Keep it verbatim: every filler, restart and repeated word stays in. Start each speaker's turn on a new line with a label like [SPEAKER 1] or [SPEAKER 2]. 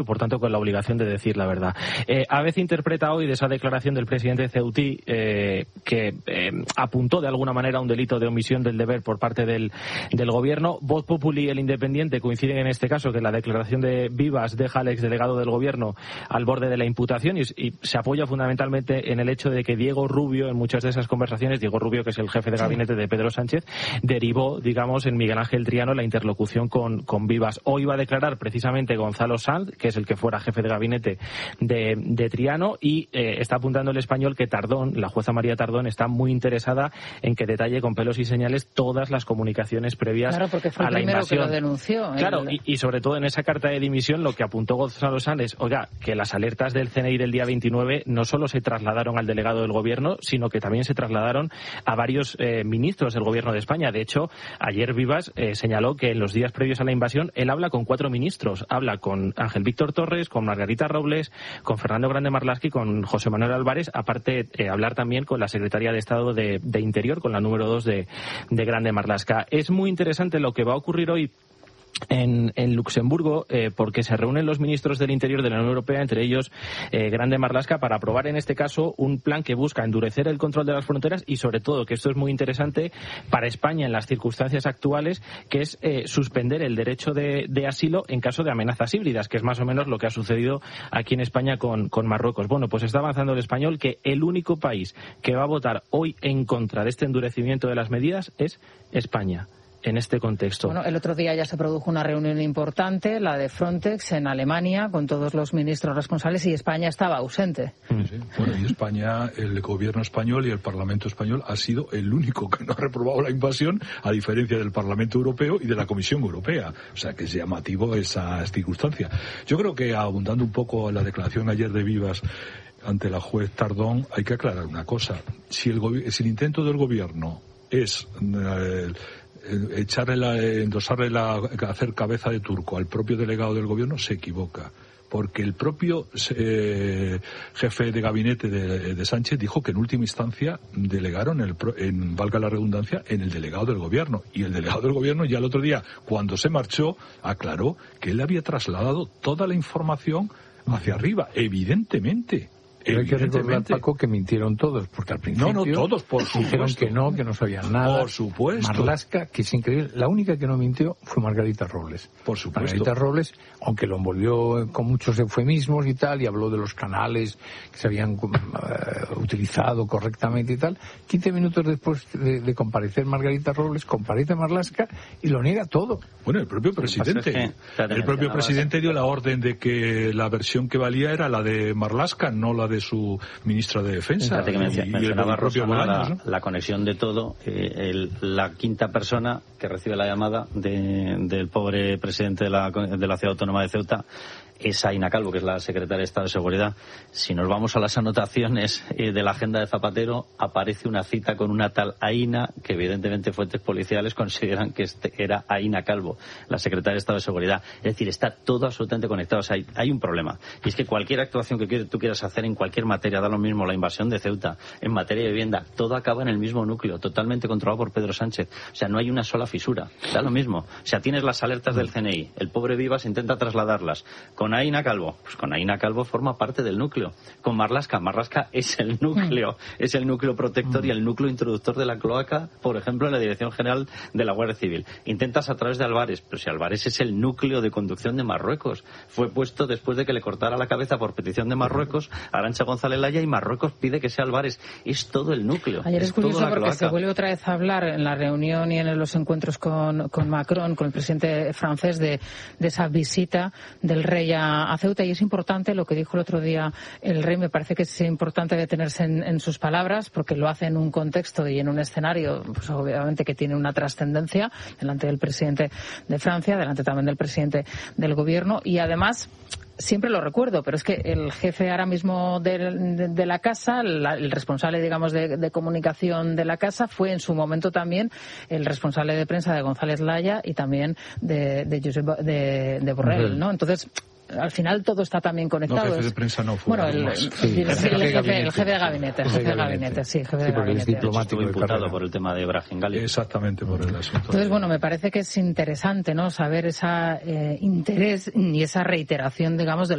[SPEAKER 1] por tanto con la obligación de decir la verdad. Eh, A B C interpreta hoy de esa declaración del presidente Ceutí eh, que eh, apuntó de alguna manera a un delito de omisión del deber por parte del, del gobierno. Voz Populi y El Independiente coinciden en este caso que la declaración de Vivas deja al exdelegado del gobierno al borde de la imputación y, y se apoya fundamentalmente en el hecho de que Diego Rubio, en muchas de esas conversaciones, Diego Rubio, que es el jefe de gabinete de Pedro Sánchez, derivó, digamos, en Miguel Ángel Triano la interlocución con, con Vivas. Hoy va a declarar precisamente Gonzalo Sanz, que es el que fuera jefe de gabinete de, de Triano, y eh, está apuntando el Español que Tardón, la jueza María Tardón, está muy interesada en que detalle con pelos y señales todas las comunicaciones previas
[SPEAKER 2] claro, porque fue
[SPEAKER 1] a
[SPEAKER 2] el
[SPEAKER 1] la
[SPEAKER 2] primero
[SPEAKER 1] invasión.
[SPEAKER 2] Que lo denunció.
[SPEAKER 1] Claro,
[SPEAKER 2] el...
[SPEAKER 1] y, y sobre todo en esa carta de dimisión lo que apuntó Gonzalo Sanz es, oiga, que las alertas del C N I del día veintinueve no solo se trasladaron al delegado del gobierno, sino que también se trasladaron a varios eh, ministros del gobierno de España. De hecho, ayer Vivas eh, señaló que en los días previos a la invasión él habla con cuatro ministros. Habla con Ángel Víctor Torres, con Margarita Robles, con Fernando Grande Marlaska y con José Manuel Álvarez, aparte eh, hablar también con la secretaria de Estado de, de Interior, con la número dos de, de Grande Marlaska. Es muy interesante lo que va a ocurrir hoy En, en Luxemburgo, eh, porque se reúnen los ministros del Interior de la Unión Europea, entre ellos eh, Grande Marlaska, para aprobar en este caso un plan que busca endurecer el control de las fronteras y sobre todo, que esto es muy interesante para España en las circunstancias actuales, que es eh, suspender el derecho de, de asilo en caso de amenazas híbridas, que es más o menos lo que ha sucedido aquí en España con, con Marruecos. Bueno, pues está avanzando el Español que el único país que va a votar hoy en contra de este endurecimiento de las medidas es España. En este contexto.
[SPEAKER 2] Bueno, el otro día ya se produjo una reunión importante, la de Frontex en Alemania, con todos los ministros responsables y España estaba ausente.
[SPEAKER 3] Sí, sí. Bueno, y España, el gobierno español y el Parlamento español ha sido el único que no ha reprobado la invasión, a diferencia del Parlamento Europeo y de la Comisión Europea. O sea, que es llamativo esa circunstancia. Yo creo que, abundando un poco a la declaración ayer de Vivas ante la juez Tardón, hay que aclarar una cosa. Si el, si el intento del gobierno es Eh, echarle la, endosarle la, hacer cabeza de turco al propio delegado del gobierno, se equivoca. Porque el propio eh, jefe de gabinete de, de Sánchez dijo que en última instancia delegaron, el, en, valga la redundancia, en el delegado del gobierno. Y el delegado del gobierno ya el otro día, cuando se marchó, aclaró que él había trasladado toda la información hacia arriba, evidentemente.
[SPEAKER 4] Pero hay que recordar, Paco, que mintieron todos, porque al principio
[SPEAKER 3] no, no, todos, por
[SPEAKER 4] dijeron
[SPEAKER 3] supuesto.
[SPEAKER 4] que no, que no sabían nada.
[SPEAKER 3] Por supuesto.
[SPEAKER 4] Marlaska, que es increíble, la única que no mintió fue Margarita Robles.
[SPEAKER 3] Por supuesto.
[SPEAKER 4] Margarita Robles, aunque lo envolvió con muchos eufemismos y tal, y habló de los canales que se habían uh, utilizado correctamente y tal, quince minutos después de, de comparecer Margarita Robles, comparece Marlaska y lo niega todo.
[SPEAKER 3] Bueno, el propio presidente, es que, el propio presidente dio la orden de que la versión que valía era la de Marlaska, no la de su ministra de Defensa.
[SPEAKER 5] Que menc-
[SPEAKER 3] y,
[SPEAKER 5] mencionaba
[SPEAKER 3] y el propio
[SPEAKER 5] Rosana,
[SPEAKER 3] Bolaños,
[SPEAKER 5] la,
[SPEAKER 3] ¿no?
[SPEAKER 5] la conexión de todo. Eh, el, la quinta persona que recibe la llamada de, del pobre presidente de la, de la ciudad autónoma de Ceuta es Aina Calvo, que es la secretaria de Estado de Seguridad. Si nos vamos a las anotaciones eh, de la agenda de Zapatero, aparece una cita con una tal Aina, que evidentemente fuentes policiales consideran que este era Aina Calvo, la secretaria de Estado de Seguridad. Es decir, está todo absolutamente conectado. O sea, hay, hay un problema. Y es que cualquier actuación que tú quieras hacer en cualquier materia, da lo mismo, la invasión de Ceuta, en materia de vivienda, todo acaba en el mismo núcleo, totalmente controlado por Pedro Sánchez. O sea, no hay una sola fisura. Da lo mismo. O sea, tienes las alertas del C N I, el pobre Vivas intenta trasladarlas. Con Aina Calvo, pues con Aina Calvo forma parte del núcleo. Con Marlaska, Marlaska es el núcleo, es el núcleo protector y el núcleo introductor de la cloaca, por ejemplo, en la Dirección General de la Guardia Civil. Intentas a través de Álvarez, pero si Álvarez es el núcleo de conducción de Marruecos, fue puesto después de que le cortara la cabeza por petición de Marruecos a Arantxa González Laya y Marruecos pide que sea Álvarez. Es todo el núcleo.
[SPEAKER 2] Ayer es, es curioso porque
[SPEAKER 5] cloaca.
[SPEAKER 2] Se vuelve otra vez a hablar en la reunión y en los encuentros con, con Macron, con el presidente francés, de, de esa visita del rey a, a Ceuta, y es importante lo que dijo el otro día el rey. Me parece que es importante detenerse en, en sus palabras, porque lo hace en un contexto y en un escenario, pues obviamente que tiene una trascendencia delante del presidente de Francia, delante también del presidente del gobierno, y además siempre lo recuerdo, pero es que el jefe ahora mismo de, de, de la casa, la, el responsable, digamos, de, de comunicación de la casa, fue en su momento también el responsable de prensa de González Laya y también de, de, Josep, de, de Borrell, ¿no? Entonces, al final todo está también conectado.
[SPEAKER 3] No, jefe de prensa no fue.
[SPEAKER 2] Bueno, el,
[SPEAKER 3] Sí,
[SPEAKER 2] el, el, el, jefe, el jefe de gabinete, el jefe de gabinete, sí, jefe de
[SPEAKER 4] sí, porque
[SPEAKER 2] gabinete.
[SPEAKER 4] es diplomático
[SPEAKER 5] imputado por el tema de Brahim Gali.
[SPEAKER 3] Exactamente, por el asunto.
[SPEAKER 2] Entonces, bueno, me parece que es interesante, ¿no?, saber ese eh, interés y esa reiteración, digamos, de